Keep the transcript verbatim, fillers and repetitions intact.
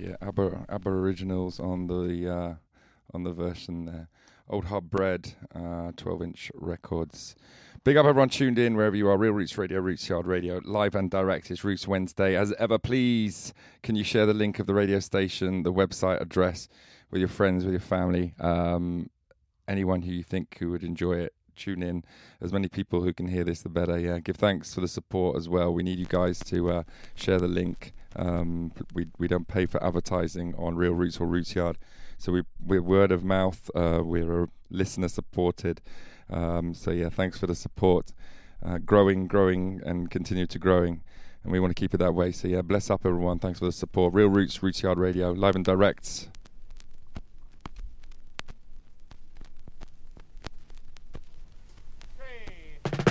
Yeah, Aber Aboriginals on the uh, on the version there. Old Hub Bread, uh, twelve-inch records. Big up everyone tuned in wherever you are. Real Roots Radio, Roots Yard Radio, live and direct. It's Roots Wednesday. As ever, please, can you share the link of the radio station, the website address with your friends, with your family, um, anyone who you think who would enjoy it. Tune in. As many people who can hear this, the better. Yeah, give thanks for the support as well. We need you guys to uh, share the link. Um, we we don't pay for advertising on Real Roots or Roots Yard, so we we're word of mouth. Uh, we're listener supported. Um, so yeah, thanks for the support. Uh, growing, growing, and continue to growing, and we want to keep it that way. So yeah, bless up everyone. Thanks for the support. Real Roots, Roots Yard Radio, live and direct.